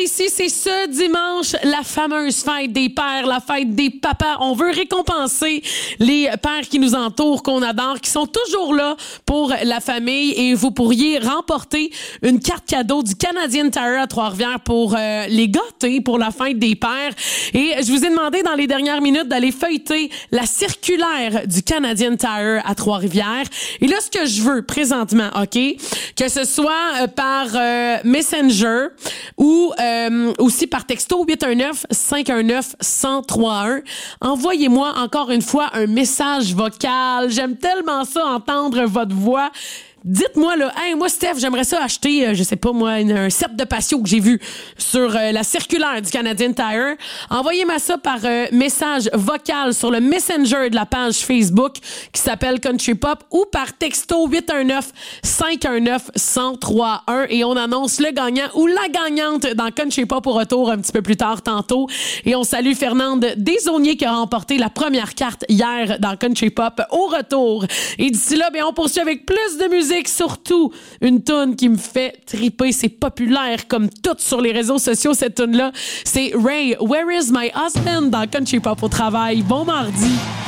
ici, c'est ce dimanche, la fameuse fête des pères, la fête des papas. On veut récompenser les pères qui nous entourent, qu'on adore, qui sont toujours là pour la famille, et vous pourriez remporter une carte cadeau du Canadian Tire à Trois-Rivières pour les gâter pour la fête des pères. Et je vous ai demandé dans les dernières minutes d'aller feuilleter la circulaire du Canadian Tire à Trois-Rivières. Et là, ce que je veux présentement, OK, que ce soit par Messenger ou aussi par texto 819-519-1031. Envoyez-moi encore une fois un message vocal. J'aime tellement ça, entendre votre voix. Dites-moi, là, hey, moi, Steph, j'aimerais ça acheter, je sais pas, moi, un set de patio que j'ai vu sur la circulaire du Canadian Tire. Envoyez-moi ça par message vocal sur le Messenger de la page Facebook qui s'appelle Country Pop, ou par texto 819-519-1031, et on annonce le gagnant ou la gagnante dans Country Pop au retour un petit peu plus tard tantôt. Et on salue Fernande Desaulniers qui a remporté la première carte hier dans Country Pop au retour. Et d'ici là, on poursuit avec plus de musique. Surtout une toune qui me fait triper. C'est populaire comme tout sur les réseaux sociaux, cette toune-là. C'est Ray, Where is my husband dans Country Pop au travail. Bon mardi.